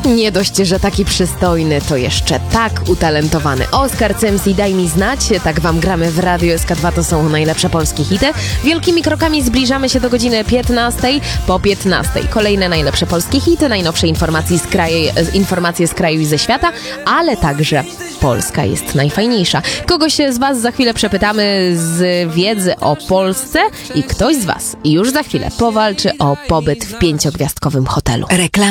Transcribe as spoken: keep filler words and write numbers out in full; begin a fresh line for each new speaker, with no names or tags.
Nie dość, że taki przystojny, to jeszcze tak utalentowany. Oskar C M C, daj mi znać. Tak wam gramy w Radiu S K dwa, to są najlepsze polskie hity. Wielkimi krokami zbliżamy się do godziny piętnastej. Po piętnastej kolejne najlepsze polskie hity, najnowsze informacje z, kraje, informacje z kraju i ze świata, ale także Polska jest najfajniejsza. Kogoś z was za chwilę przepytamy z wiedzy o Polsce i ktoś z was już za chwilę powalczy o pobyt w pięciogwiazdkowym hotelu.
Reklama.